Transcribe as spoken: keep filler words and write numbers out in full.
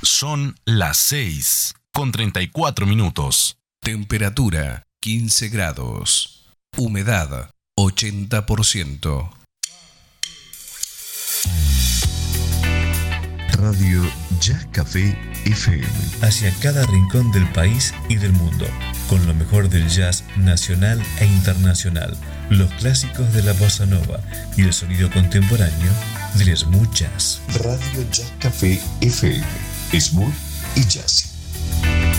Son las seis con treinta y cuatro minutos. Temperatura quince grados. Humedad ochenta por ciento. Radio Jazz Café F M. Hacia cada rincón del país y del mundo, con lo mejor del jazz nacional e internacional, los clásicos de la bossa nova y el sonido contemporáneo del smooth jazz. Radio Jazz Café F M. Smooth y jazzy.